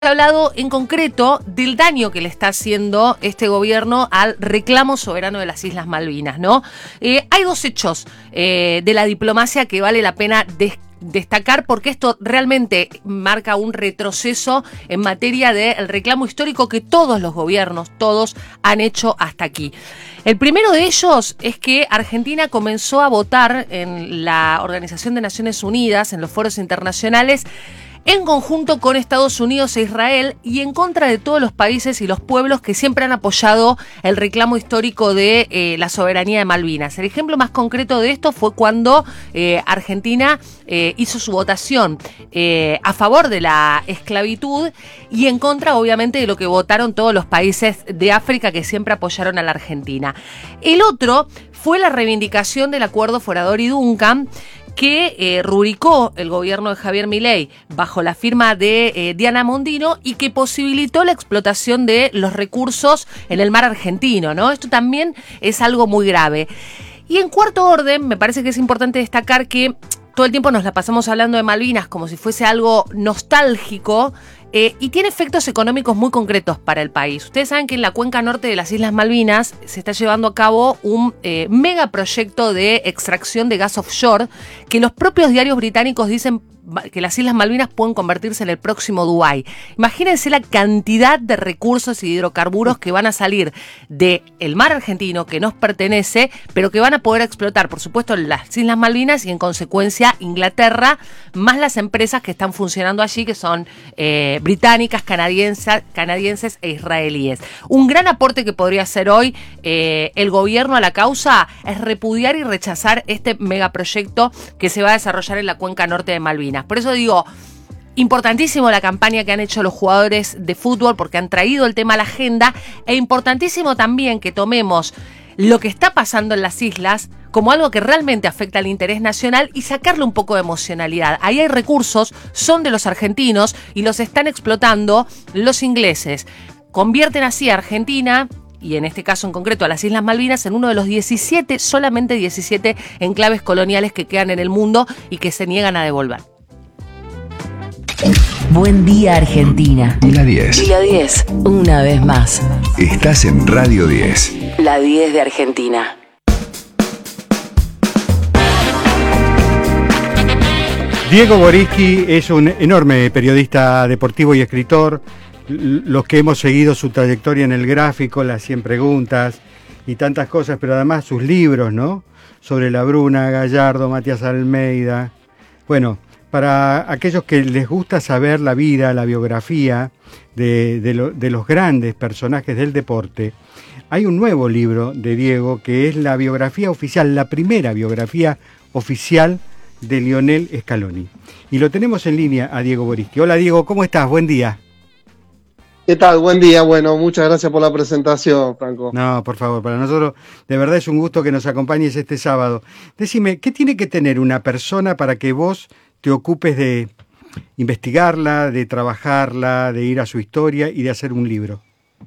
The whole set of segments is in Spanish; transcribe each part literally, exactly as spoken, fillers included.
hablado en concreto del daño que le está haciendo este gobierno al reclamo soberano de las Islas Malvinas, ¿no? Eh, hay dos hechos eh, de la diplomacia que vale la pena des- destacar porque esto realmente marca un retroceso en materia del reclamo histórico que todos los gobiernos, todos han hecho hasta aquí. El primero de ellos es que Argentina comenzó a votar en la Organización de Naciones Unidas, en los foros internacionales, en conjunto con Estados Unidos e Israel y en contra de todos los países y los pueblos que siempre han apoyado el reclamo histórico de eh, la soberanía de Malvinas. El ejemplo más concreto de esto fue cuando eh, Argentina eh, hizo su votación eh, a favor de la esclavitud y en contra, obviamente, de lo que votaron todos los países de África que siempre apoyaron a la Argentina. El otro fue la reivindicación del acuerdo Forador y Duncan, que eh, rubricó el gobierno de Javier Milei bajo la firma de eh, Diana Mondino y que posibilitó la explotación de los recursos en el mar argentino, ¿no? Esto también es algo muy grave. Y en cuarto orden, me parece que es importante destacar que todo el tiempo nos la pasamos hablando de Malvinas como si fuese algo nostálgico, Eh, y tiene efectos económicos muy concretos para el país. Ustedes saben que en la cuenca norte de las Islas Malvinas se está llevando a cabo un eh, megaproyecto de extracción de gas offshore que los propios diarios británicos dicen que las Islas Malvinas pueden convertirse en el próximo Dubái. Imagínense la cantidad de recursos y hidrocarburos que van a salir del mar argentino que nos pertenece, pero que van a poder explotar, por supuesto, las Islas Malvinas y en consecuencia Inglaterra, más las empresas que están funcionando allí, que son eh, británicas, canadienses, canadienses e israelíes. Un gran aporte que podría hacer hoy eh, el gobierno a la causa es repudiar y rechazar este megaproyecto que se va a desarrollar en la cuenca norte de Malvinas. Por eso digo, importantísimo la campaña que han hecho los jugadores de fútbol porque han traído el tema a la agenda, e importantísimo también que tomemos lo que está pasando en las islas como algo que realmente afecta al interés nacional y sacarle un poco de emocionalidad. Ahí hay recursos, son de los argentinos y los están explotando los ingleses. Convierten así a Argentina, y en este caso en concreto a las Islas Malvinas, en uno de los diecisiete, solamente diecisiete enclaves coloniales que quedan en el mundo y que se niegan a devolver. Buen día, Argentina. Y la diez. Y la diez, una vez más. Estás en Radio diez. La diez de Argentina. Diego Boriski es un enorme periodista deportivo y escritor. Los que hemos seguido su trayectoria en el gráfico, las cien preguntas y tantas cosas, pero además sus libros, ¿no? Sobre la Bruna, Gallardo, Matías Almeida. Bueno, para aquellos que les gusta saber la vida, la biografía de, de, lo, de los grandes personajes del deporte, hay un nuevo libro de Diego que es la biografía oficial, la primera biografía oficial de Lionel Scaloni. Y lo tenemos en línea a Diego Boriski. Hola Diego, ¿cómo estás? Buen día. ¿Qué tal? Buen día. Bueno, muchas gracias por la presentación, Franco. No, por favor, para nosotros de verdad es un gusto que nos acompañes este sábado. Decime, ¿qué tiene que tener una persona para que vos te ocupes de investigarla, de trabajarla, de ir a su historia y de hacer un libro?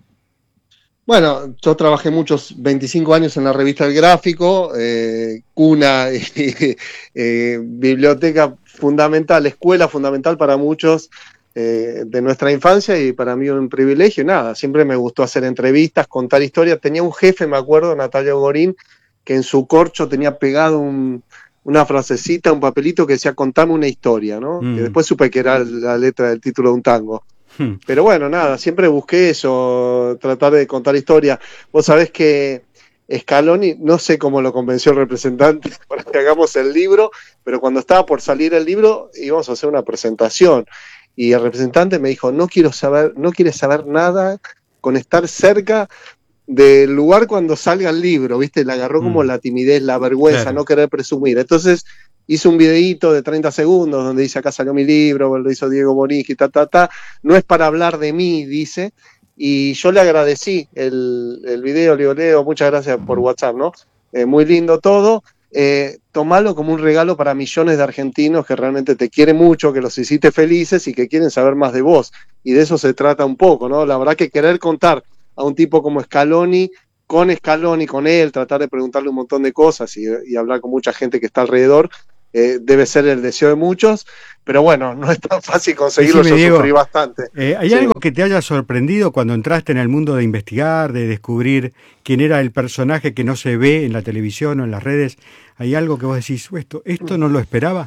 Bueno, yo trabajé muchos, veinticinco años en la revista El Gráfico, eh, cuna, eh, eh, biblioteca fundamental, escuela fundamental para muchos eh, de nuestra infancia y para mí un privilegio. Nada, siempre me gustó hacer entrevistas, contar historias. Tenía un jefe, me acuerdo, Natalia Gorín, que en su corcho tenía pegado un... una frasecita, un papelito que decía contame una historia, ¿no? Mm. Que después supe que era la letra del título de un tango. Mm. Pero bueno, nada, siempre busqué eso, tratar de contar historia. Vos sabés que Scaloni, no sé cómo lo convenció el representante para que hagamos el libro, pero cuando estaba por salir el libro íbamos a hacer una presentación y el representante me dijo, no quiero saber, no quieres saber nada con estar cerca del lugar cuando salga el libro, ¿viste? Le agarró como mm. la timidez, la vergüenza, claro. No querer presumir. Entonces hizo un videíto de treinta segundos donde dice, acá salió mi libro, lo hizo Diego Boriski, ta, ta, ta. No es para hablar de mí, dice. Y yo le agradecí el, el video, le digo, Leo, muchas gracias por WhatsApp, ¿no? Eh, muy lindo todo. Eh, tomalo como un regalo para millones de argentinos que realmente te quieren mucho, que los hiciste felices y que quieren saber más de vos. Y de eso se trata un poco, ¿no? La verdad que querer contar a un tipo como Scaloni, con Scaloni, con él, tratar de preguntarle un montón de cosas y, y hablar con mucha gente que está alrededor, eh, debe ser el deseo de muchos, pero bueno, no es tan fácil conseguirlo, Decime, yo Diego, sufrí bastante. Eh, ¿Hay Sí. algo que te haya sorprendido cuando entraste en el mundo de investigar, de descubrir quién era el personaje que no se ve en la televisión o en las redes? ¿Hay algo que vos decís, esto, esto no lo esperaba?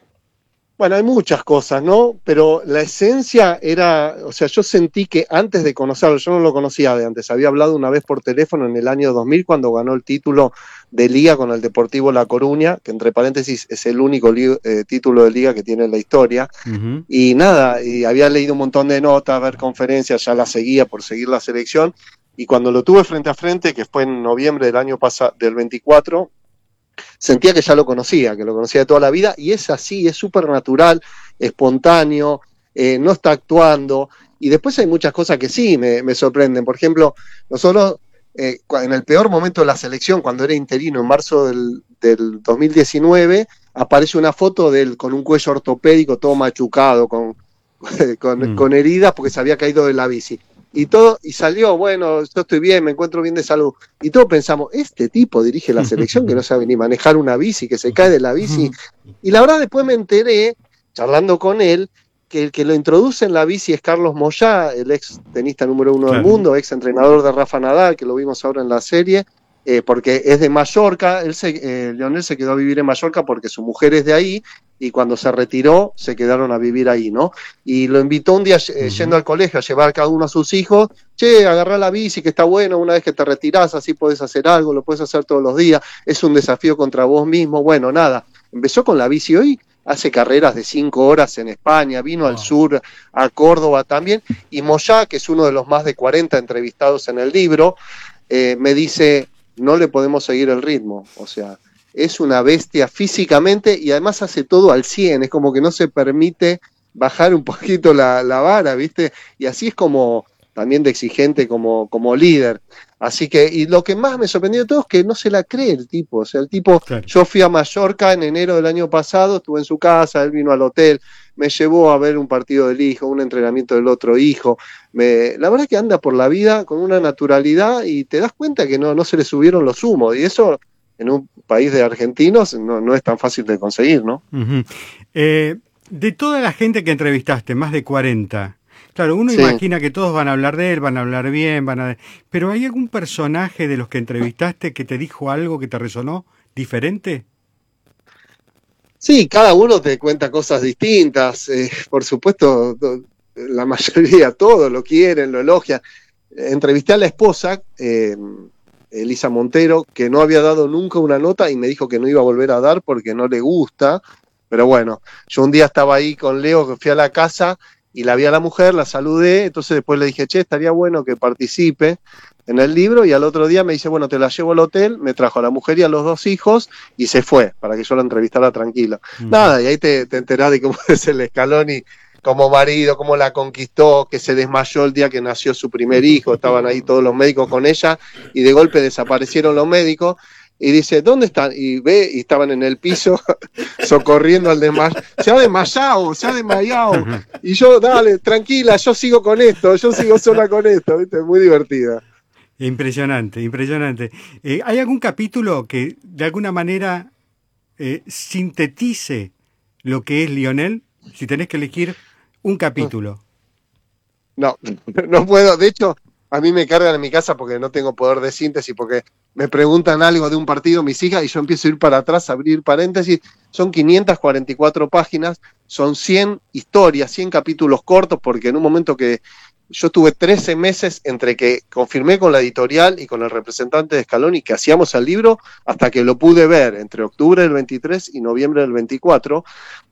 Bueno, hay muchas cosas, ¿no? Pero la esencia era, o sea, yo sentí que antes de conocerlo, yo no lo conocía de antes, había hablado una vez por teléfono en el año dos mil cuando ganó el título de Liga con el Deportivo La Coruña, que entre paréntesis es el único li- eh, título de Liga que tiene en la historia. Uh-huh. Y nada, y había leído un montón de notas, ver conferencias, ya la seguía por seguir la selección, y cuando lo tuve frente a frente, que fue en noviembre del año pasado, del veinticuatro, sentía que ya lo conocía, que lo conocía de toda la vida, y es así, es súper natural, espontáneo, eh, no está actuando, y después hay muchas cosas que sí me, me sorprenden. Por ejemplo, nosotros eh, en el peor momento de la selección, cuando era interino en marzo del, del dos mil diecinueve, aparece una foto de él con un cuello ortopédico todo machucado, con, con, mm. con heridas porque se había caído de la bici. Y todo, y salió, bueno, yo estoy bien, me encuentro bien de salud. Y todos pensamos, este tipo dirige la selección que no sabe ni manejar una bici, que se cae de la bici. Y la verdad después me enteré, charlando con él, que el que lo introduce en la bici es Carlos Moyá, el ex tenista número uno claro. del mundo, ex entrenador de Rafa Nadal, que lo vimos ahora en la serie, eh, porque es de Mallorca. Él se, eh, Lionel se quedó a vivir en Mallorca porque su mujer es de ahí, y cuando se retiró se quedaron a vivir ahí, ¿no? Y lo invitó un día eh, uh-huh. yendo al colegio a llevar cada uno a sus hijos, che, agarrá la bici que está bueno, una vez que te retirás así podés hacer algo, lo podés hacer todos los días, es un desafío contra vos mismo. Bueno, nada, empezó con la bici hoy, hace carreras de cinco horas en España, vino wow. al sur, a Córdoba también, y Moyá, que es uno de los más de cuarenta entrevistados en el libro, eh, me dice, no le podemos seguir el ritmo, o sea, es una bestia físicamente y además hace todo al cien, es como que no se permite bajar un poquito la, la vara, ¿viste? Y así es como también de exigente como, como líder. Así que, y lo que más me sorprendió de todo es que no se la cree el tipo, o sea, el tipo, claro. Yo fui a Mallorca en enero del año pasado, estuve en su casa, él vino al hotel, me llevó a ver un partido del hijo, un entrenamiento del otro hijo, me, la verdad que anda por la vida con una naturalidad y te das cuenta que no, no se le subieron los humos, y eso en un país de argentinos no, no es tan fácil de conseguir, ¿no? Uh-huh. Eh, de toda la gente que entrevistaste, más de cuarenta, claro, uno sí. imagina que todos van a hablar de él, van a hablar bien, van a... pero ¿hay algún personaje de los que entrevistaste que te dijo algo que te resonó diferente? Sí, cada uno te cuenta cosas distintas, eh, por supuesto, la mayoría, todos lo quieren, lo elogian. Entrevisté a la esposa, eh, Elisa Montero, que no había dado nunca una nota y me dijo que no iba a volver a dar porque no le gusta, pero bueno, yo un día estaba ahí con Leo, que fui a la casa y la vi a la mujer, la saludé, entonces después le dije, che, estaría bueno que participe en el libro, y al otro día me dice, bueno, te la llevo al hotel, me trajo a la mujer y a los dos hijos y se fue, para que yo la entrevistara tranquilo. Uh-huh. Nada, y ahí te, te enterás de cómo es el Scaloni como marido, cómo la conquistó, que se desmayó el día que nació su primer hijo, estaban ahí todos los médicos con ella, y de golpe desaparecieron los médicos, y dice, ¿dónde están? Y ve, y estaban en el piso, socorriendo al desmayado, se ha desmayado, se ha desmayado, y yo, dale, tranquila, yo sigo con esto, yo sigo sola con esto, ¿viste? Muy divertida. Impresionante, impresionante. Eh, ¿Hay algún capítulo que de alguna manera eh, sintetice lo que es Lionel? Si tenés que elegir un capítulo. No, no puedo. De hecho, a mí me cargan en mi casa porque no tengo poder de síntesis, porque me preguntan algo de un partido mis hijas y yo empiezo a ir para atrás, a abrir paréntesis. Son quinientas cuarenta y cuatro páginas, son cien historias, cien capítulos cortos, porque en un momento que yo tuve trece meses entre que confirmé con la editorial y con el representante de Scaloni que hacíamos el libro, hasta que lo pude ver, entre octubre del veintitrés y noviembre del veinticuatro.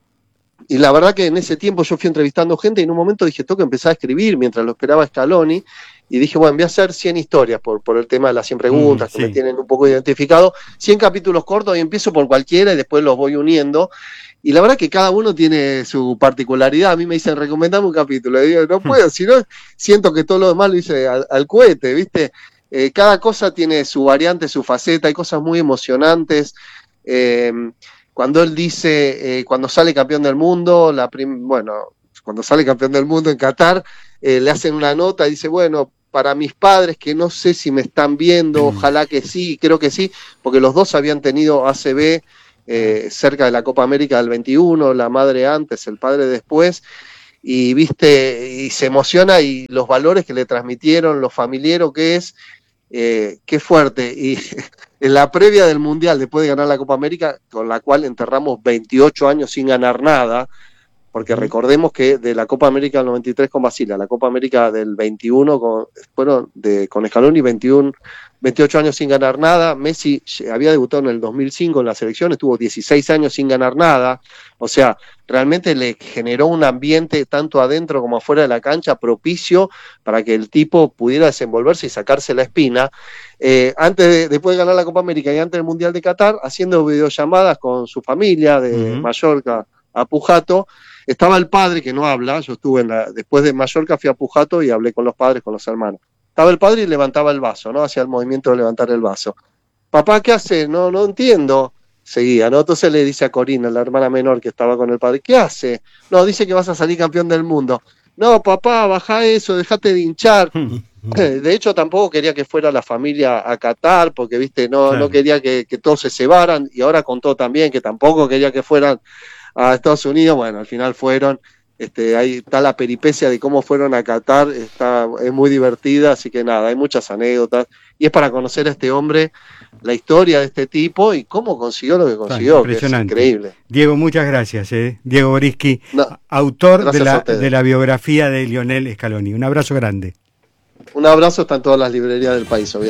Y la verdad que en ese tiempo yo fui entrevistando gente y en un momento dije, tengo que empezar a escribir mientras lo esperaba Scaloni, y dije, bueno, voy a hacer cien historias por, por el tema de las cien preguntas, mm, sí. que me tienen un poco identificado, cien capítulos cortos, y empiezo por cualquiera y después los voy uniendo. Y la verdad que cada uno tiene su particularidad. A mí me dicen, recomendame un capítulo. Y digo, no puedo, si no, siento que todo lo demás lo hice al, al cohete, ¿viste? Eh, cada cosa tiene su variante, su faceta, hay cosas muy emocionantes. Eh, cuando él dice, eh, cuando sale campeón del mundo, la prim- bueno, cuando sale campeón del mundo en Qatar, eh, le hacen una nota y dice, bueno, para mis padres, que no sé si me están viendo, ojalá que sí, creo que sí, porque los dos habían tenido A C V eh, cerca de la Copa América del veintiuno, la madre antes, el padre después, y viste, y se emociona, y los valores que le transmitieron, lo familiero que es, eh, qué fuerte. Y en la previa del Mundial, después de ganar la Copa América, con la cual enterramos veintiocho años sin ganar nada, porque recordemos que de la Copa América del noventa y tres con Basile a la Copa América del veintiuno con, fueron de, con Scaloni, veintiuno, veintiocho años sin ganar nada. Messi había debutado en el dos mil cinco en la selección, estuvo dieciséis años sin ganar nada. O sea, realmente le generó un ambiente tanto adentro como afuera de la cancha propicio para que el tipo pudiera desenvolverse y sacarse la espina. Eh, antes de, después de ganar la Copa América y antes del Mundial de Qatar, haciendo videollamadas con su familia de uh-huh. Mallorca a Pujato. Estaba el padre, que no habla, yo estuve en la, después de Mallorca fui a Pujato y hablé con los padres, con los hermanos. Estaba el padre y levantaba el vaso, ¿no? Hacía el movimiento de levantar el vaso. Papá, ¿qué hace? No, no entiendo. Seguía, ¿no? Entonces le dice a Corina, la hermana menor que estaba con el padre, ¿qué hace? No, dice que vas a salir campeón del mundo. No, papá, baja eso, dejate de hinchar. De hecho, tampoco quería que fuera la familia a Qatar, porque, viste, no, claro. no quería que, que todos se cebaran, y ahora contó también que tampoco quería que fueran a Estados Unidos. Bueno, al final fueron, este, ahí está la peripecia de cómo fueron a Qatar, está, es muy divertida, así que nada, hay muchas anécdotas, y es para conocer a este hombre, la historia de este tipo y cómo consiguió lo que consiguió, que es increíble. Diego, muchas gracias, eh. Diego Boriski, no, autor de la, de la biografía de Lionel Scaloni. Un abrazo grande. Un abrazo, está en todas las librerías del país, obviamente.